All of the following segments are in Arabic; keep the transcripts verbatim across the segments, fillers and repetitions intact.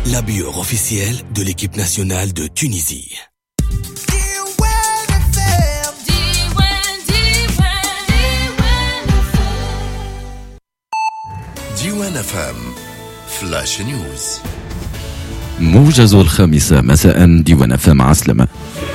la bière officielle de l'équipe nationale de Tunisie. ديوان اف ام فلاش نيوز. موجز الخامسة مساء. ديوان اف ام عسلمة.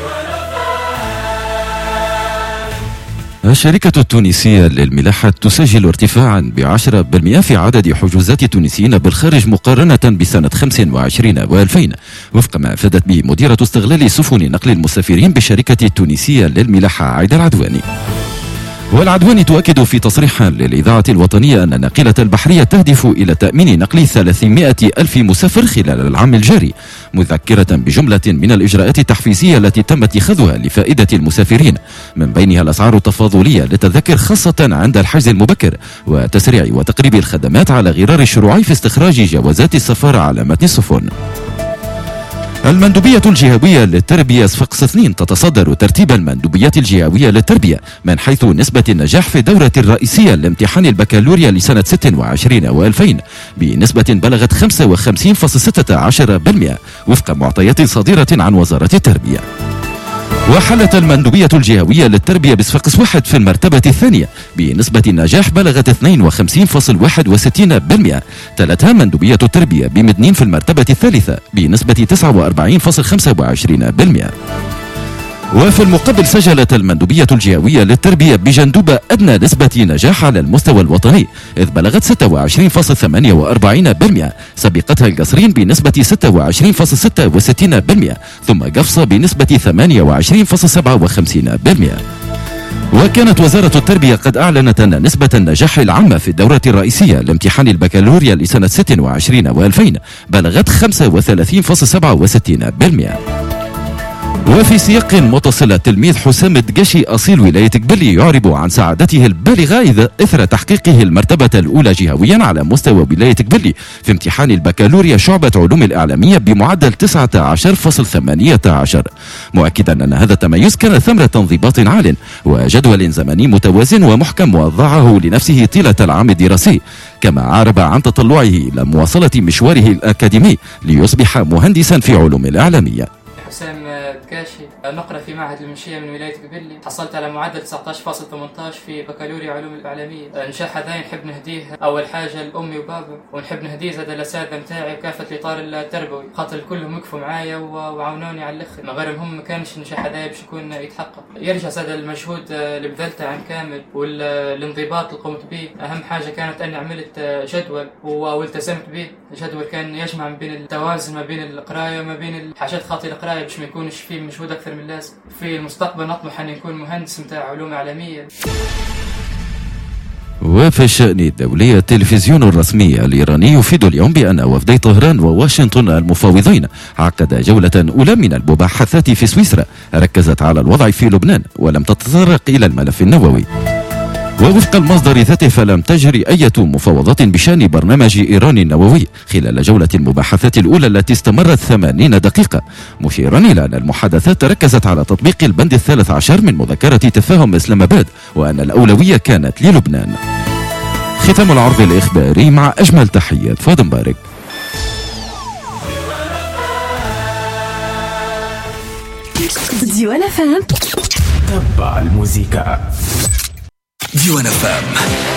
الشركة التونسية للملاحة تسجل ارتفاعا بعشرة بالمئة في عدد حجوزات التونسيين بالخارج مقارنة بسنة خمسة وعشرين وألفين، وفق ما أفادت به مديرة استغلال سفن نقل المسافرين بالشركة التونسية للملاحة عايدة العدواني. والعدواني تؤكد في تصريح للإذاعة الوطنية أن الناقلة البحرية تهدف إلى تأمين نقل ثلاثمائة ألف مسافر خلال العام الجاري، مذكرة بجملة من الإجراءات التحفيزية التي تم اتخاذها لفائدة المسافرين، من بينها الأسعار التفاضلية للتذاكر خاصة عند الحجز المبكر، وتسريع وتقريب الخدمات على غرار الشروع في استخراج جوازات السفر على متن السفن. المندوبية الجهوية للتربية صفاقس اثنين تتصدر ترتيب المندوبيات الجهوية للتربية من حيث نسبة النجاح في الدورة الرئيسية لامتحان البكالوريا لسنة ستة وعشرين وألفين بنسبة بلغت خمسة وخمسين فاصلة ستة عشر بالمئة وفق معطيات صادرة عن وزارة التربية. وحلت المندوبية الجهوية للتربية بصفاقس واحد في المرتبة الثانية بنسبة النجاح بلغت اثنين وخمسين فاصلة واحد وستين بالمئة، تلتها مندوبية التربية بمدنين في المرتبة الثالثة بنسبة تسعة وأربعين فاصلة خمسة وعشرين بالمئة. وفي المقابل سجلت المندوبية الجهوية للتربية بجندوبة أدنى نسبة نجاح على المستوى الوطني إذ بلغت ستة وعشرين فاصلة ثمانية وأربعين بالمئة، سبقتها القصرين بنسبة ستة وعشرين فاصلة ستة وستين بالمئة، ثم قفصة بنسبة ثمانية وعشرين فاصلة سبعة وخمسين بالمئة. وكانت وزارة التربية قد أعلنت أن نسبة النجاح العامة في الدورة الرئيسية لامتحان البكالوريا لسنة ستة وعشرين وألفين بلغت خمسة وثلاثين فاصلة سبعة وستين بالمئة. وفي سياق متصل التلميذ حسام الدقاشي أصيل ولاية قبلي يعرب عن سعادته البالغة إذا إثر تحقيقه المرتبة الأولى جهويا على مستوى ولاية قبلي في امتحان البكالوريا شعبة علوم الإعلامية بمعدل تسعة عشر فاصلة ثمانية عشر، مؤكدا أن هذا التميز كان ثمرة انضباط عال وجدول زمني متوازن ومحكم وضعه لنفسه طيلة العام الدراسي، كما عرب عن تطلعه إلى مواصلة مشواره الأكاديمي ليصبح مهندسا في علوم الإعلامية. حسام الدقاشي، نقرأ في معهد المنشية من ولاية قبلي، حصلت على معدل تسعة عشر فاصلة ثمانية عشر في بكالوريا علوم الإعلامية. نجاح هذا نحب نهديه أول حاجة لأمي وبابا، ونحب نهديه زاد الأساتذة متاعي وكافة الإطار التربوي، خاطر كلهم وقفوا معايا وعاونوني على الآخر، من غيرهم هم ما كانش النجاح هذا باش يكون يتحقق. يرجع زاد المجهود اللي بذلته عن كامل والانضباط اللي قمت به. أهم حاجة كانت أني عملت جدول والتزمت به، جدول كان يجمع ما بين التوازن ما بين القراية وما بين الحاجات خاطئة القراية باش ما يكونش فيه مجهود أكثر من اللازم. في المستقبل نطمح أن يكون مهندس متاع علوم إعلامية. وفي الشأن الدولي التلفزيون الرسمي الإيراني يفيد اليوم بأن وفدي طهران وواشنطن المفاوضين عقد جولة أولى من المباحثات في سويسرا ركزت على الوضع في لبنان ولم تتطرق إلى الملف النووي. ووفق المصدر ذاته فلم تجري أي مفاوضات بشأن برنامج إيران النووي خلال جولة المباحثات الأولى التي استمرت ثمانين دقيقة، مشيرا إلى أن المحادثات ركزت على تطبيق البند الثالث عشر من مذكرة تفاهم إسلام آباد وأن الأولوية كانت للبنان. ختام العرض الإخباري مع أجمل تحيات فؤاد مبارك. ديوان اف ام. تبع الموسيقى. ديوان اف ام.